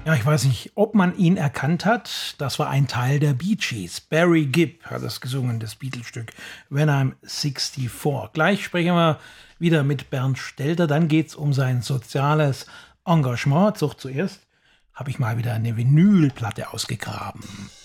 Ja, ich weiß nicht, ob man ihn erkannt hat. Das war ein Teil der Bee Gees. Barry Gibb hat das gesungen, das Beatles-Stück When I'm 64. Gleich sprechen wir wieder mit Bernd Stelter. Dann geht es um sein soziales Engagement. Doch zuerst habe ich mal wieder eine Vinylplatte ausgegraben.